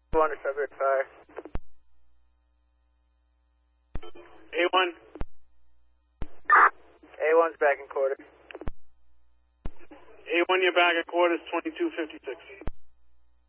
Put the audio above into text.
Under subject fire. A1. A1's back in quarters. A1, you're back at quarters, 2256.